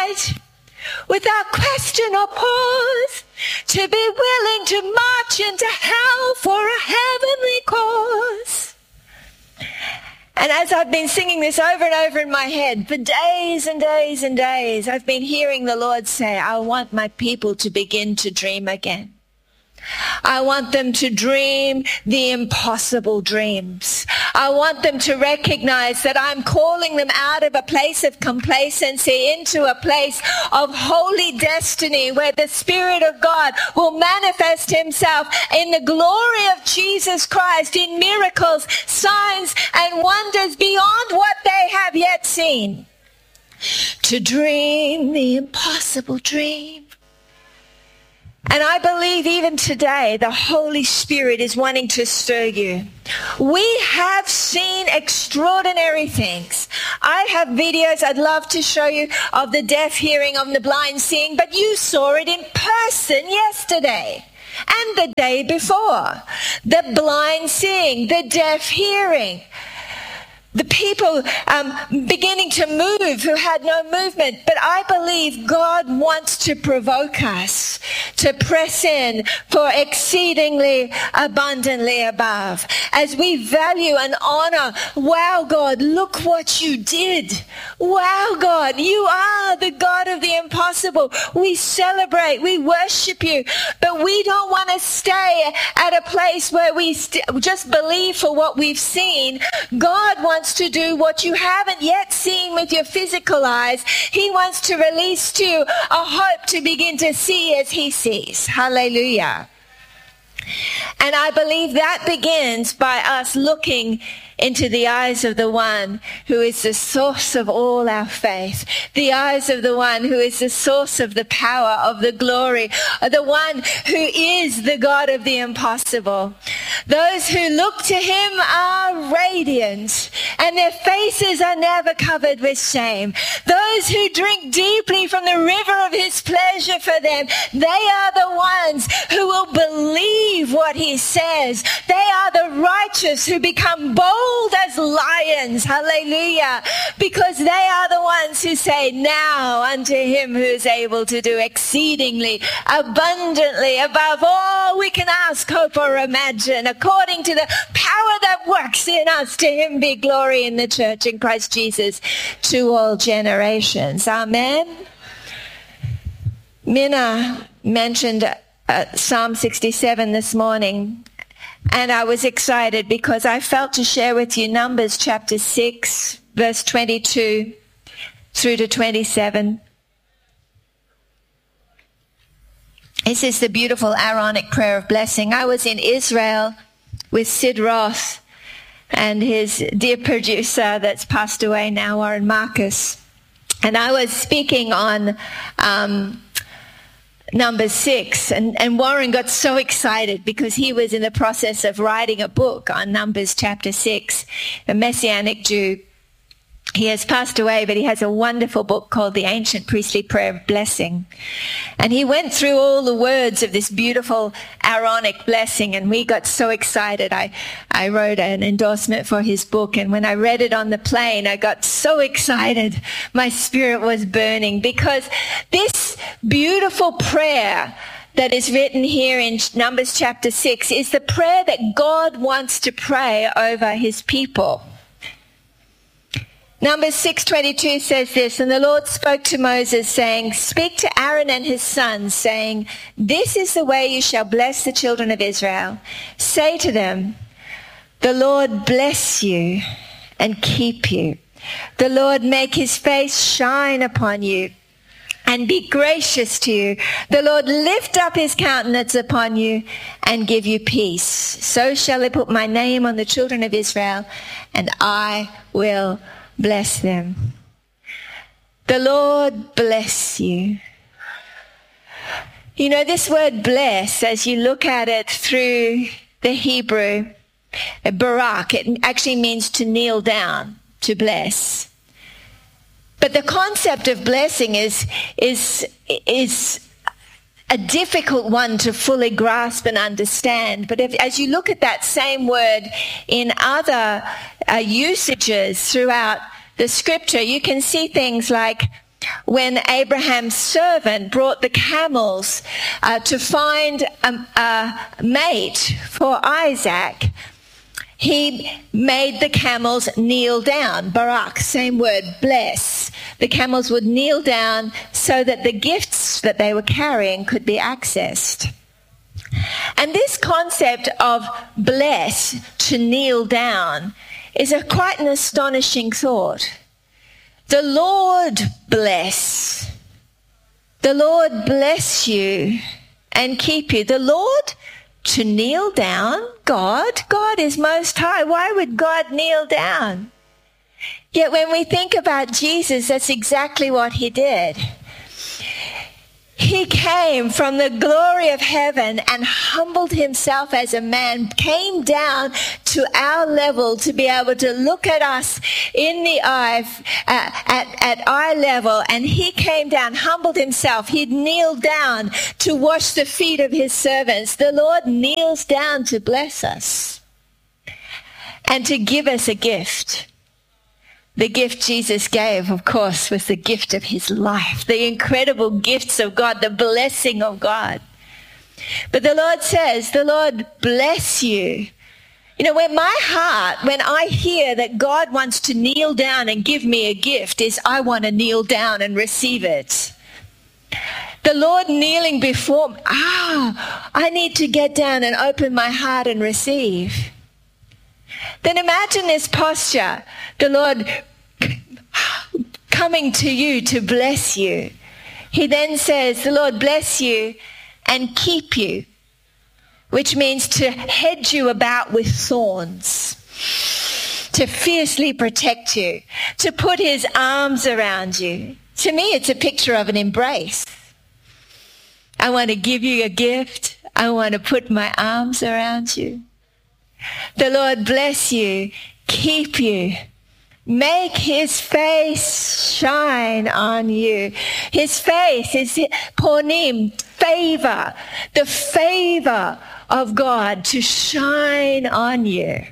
night, without question or pause, to be willing to march into hell for a heavenly cause. And as I've been singing this over and over in my head for days and days and days, I've been hearing the Lord say, I want my people to begin to dream again. I want them to dream the impossible dreams. I want them to recognize that I'm calling them out of a place of complacency into a place of holy destiny where the Spirit of God will manifest himself in the glory of Jesus Christ in miracles, signs, and wonders beyond what they have yet seen. To dream the impossible dream. And I believe even today the Holy Spirit is wanting to stir you. We have seen extraordinary things. I have videos I'd love to show you of the deaf hearing, of the blind seeing, but you saw it in person yesterday and the day before. The blind seeing, the deaf hearing. The people beginning to move who had no movement. But I believe God wants to provoke us to press in for exceedingly abundantly above. As we value and honor, wow, God, look what you did. Wow, God, you are the God of the impossible. We celebrate, we worship you, but we don't want to stay at a place where we just believe for what we've seen. God wants to do what you haven't yet seen with your physical eyes. He wants to release to you a hope to begin to see as he sees. Hallelujah. And I believe that begins by us looking into the eyes of the one who is the source of all our faith, the eyes of the one who is the source of the power, of the glory, the one who is the God of the impossible. Those who look to him are radiant, and their faces are never covered with shame. Those who drink deeply from the river of his pleasure for them, they are the ones who will believe what he says. They are the righteous who become bold as lions, hallelujah, because they are the ones who say, now unto him who is able to do exceedingly abundantly above all we can ask, hope, or imagine, according to the power that works in us. To him be glory in the church in Christ Jesus to all generations. Amen. Minna mentioned Psalm 67 this morning. And I was excited because I felt to share with you Numbers chapter 6, verse 22 through to 27. This is the beautiful Aaronic prayer of blessing. I was in Israel with Sid Roth and his dear producer that's passed away now, Warren Marcus. And I was speaking on Numbers 6, and Warren got so excited because he was in the process of writing a book on Numbers chapter 6, a Messianic Jew. He has passed away, but he has a wonderful book called The Ancient Priestly Prayer of Blessing. And he went through all the words of this beautiful Aaronic blessing, and we got so excited. I wrote an endorsement for his book, and when I read it on the plane, I got so excited. My spirit was burning because this beautiful prayer that is written here in Numbers chapter 6 is the prayer that God wants to pray over his people. Numbers 6:22 says this, and the Lord spoke to Moses, saying, speak to Aaron and his sons, saying, this is the way you shall bless the children of Israel. Say to them, the Lord bless you and keep you. The Lord make his face shine upon you and be gracious to you. The Lord lift up his countenance upon you and give you peace. So shall I put my name on the children of Israel, and I will bless them. The Lord bless you. You know, this word bless, as you look at it through the Hebrew, barak, it actually means to kneel down, to bless. But the concept of blessing is a difficult one to fully grasp and understand. But as you look at that same word in other usages throughout the scripture, you can see things like when Abraham's servant brought the camels to find a mate for Isaac, he made the camels kneel down. Barak, same word, bless. The camels would kneel down so that the gifts that they were carrying could be accessed. And this concept of bless, to kneel down, is quite an astonishing thought. The Lord bless. The Lord bless you and keep you. The Lord to kneel down. God is most high. Why would God kneel down? Yet when we think about Jesus, that's exactly what he did. He came from the glory of heaven and humbled himself as a man, came down to our level to be able to look at us in the eye, at eye level. And he came down, humbled himself. He'd kneeled down to wash the feet of his servants. The Lord kneels down to bless us and to give us a gift. The gift Jesus gave, of course, was the gift of his life, the incredible gifts of God, the blessing of God. But the Lord says, the Lord bless you. You know, when my heart, when I hear that God wants to kneel down and give me a gift, is I want to kneel down and receive it. The Lord kneeling before me, I need to get down and open my heart and receive. Then imagine this posture, the Lord coming to you to bless you. He then says, the Lord bless you and keep you, which means to hedge you about with thorns, to fiercely protect you, to put his arms around you. To me, it's a picture of an embrace. I want to give you a gift. I want to put my arms around you. The Lord bless you, keep you, make his face shine on you. His face is ponim, favor, the favor of God to shine on you.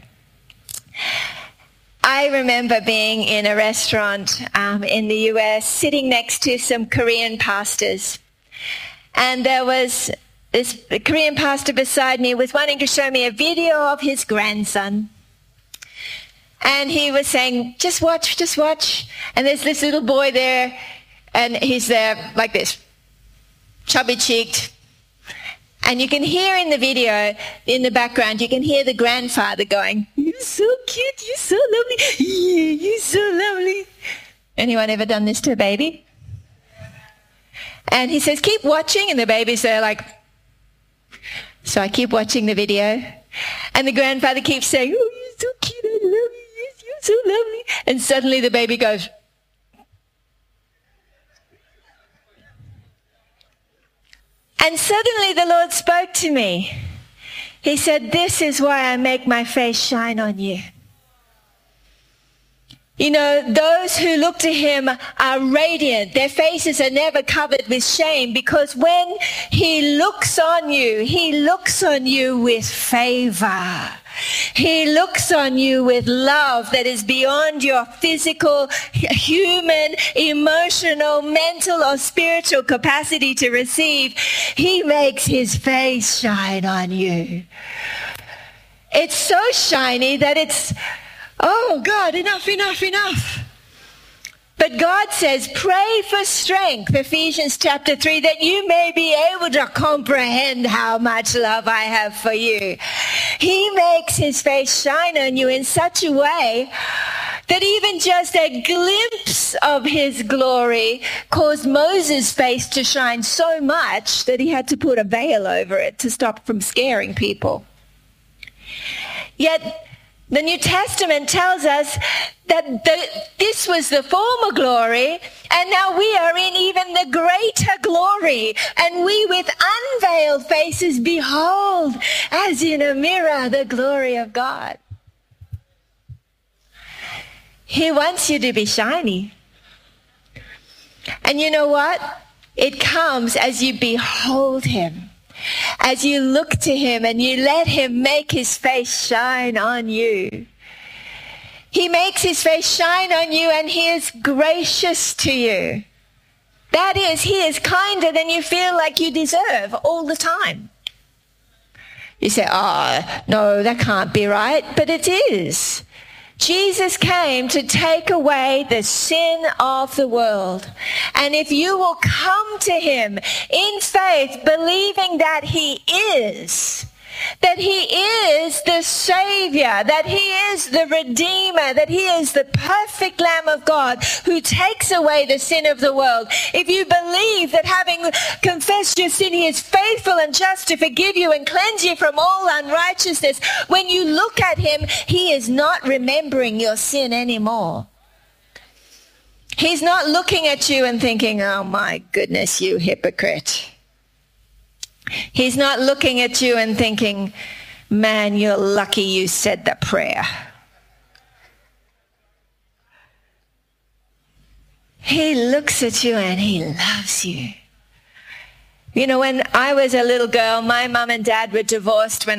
I remember being in a restaurant in the US, sitting next to some Korean pastors, and there was this Korean pastor beside me was wanting to show me a video of his grandson. And he was saying, just watch. And there's this little boy there, and he's there like this, chubby-cheeked. And you can hear in the video, in the background, you can hear the grandfather going, you're so cute, you're so lovely, yeah, you're so lovely. Anyone ever done this to a baby? And he says, keep watching, and the baby's there like... So I keep watching the video, and the grandfather keeps saying, oh, you're so cute, I love you, yes, you're so lovely. And suddenly the baby goes. And suddenly the Lord spoke to me. He said, this is why I make my face shine on you. You know, those who look to him are radiant. Their faces are never covered with shame, because when he looks on you with favor. He looks on you with love that is beyond your physical, human, emotional, mental, or spiritual capacity to receive. He makes his face shine on you. It's so shiny that it's... oh, God, enough. But God says, pray for strength, Ephesians chapter 3, that you may be able to comprehend how much love I have for you. He makes his face shine on you in such a way that even just a glimpse of his glory caused Moses' face to shine so much that he had to put a veil over it to stop from scaring people. Yet the New Testament tells us that this was the former glory, and now we are in even the greater glory. And we with unveiled faces behold, as in a mirror, the glory of God. He wants you to be shiny. And you know what? It comes as you behold him. As you look to him and you let him make his face shine on you. He makes his face shine on you, and he is gracious to you. That is, he is kinder than you feel like you deserve all the time. You say, oh, no, that can't be right. But it is. Jesus came to take away the sin of the world. And if you will come to him in faith, believing that he is the Savior, that he is the Redeemer, that he is the perfect Lamb of God who takes away the sin of the world. If you believe that having confessed your sin, he is faithful and just to forgive you and cleanse you from all unrighteousness, when you look at him, he is not remembering your sin anymore. He's not looking at you and thinking, oh my goodness, you hypocrite. He's not looking at you and thinking, man, you're lucky you said the prayer. He looks at you and he loves you. You know, when I was a little girl, my mum and dad were divorced when